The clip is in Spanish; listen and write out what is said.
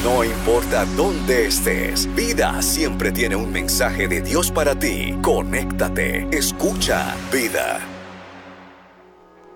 No importa dónde estés, Vida siempre tiene un mensaje de Dios para ti. Conéctate, escucha Vida.